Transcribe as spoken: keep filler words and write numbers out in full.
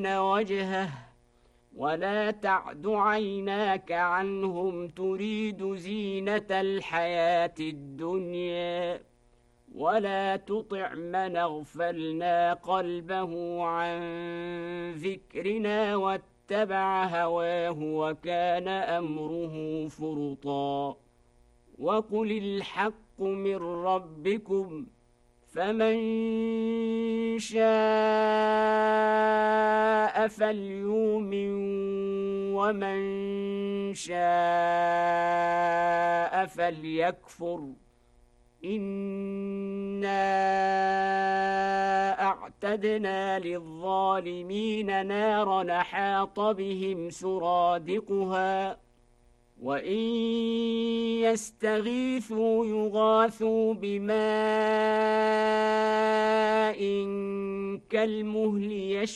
يريدون وجهه ولا تعد عيناك عنهم تريد زينة الحياة الدنيا ولا تطع من اغفلنا قلبه عن ذكرنا واتبع هواه وكان أمره فرطا وقل الحق من ربكم فمن شاء فليؤمن ومن شاء فليكفر إنا أعتدنا للظالمين نارا أحاط بهم سرادقها وإن يستغيثوا يغاثوا بماء كالمهل يشرب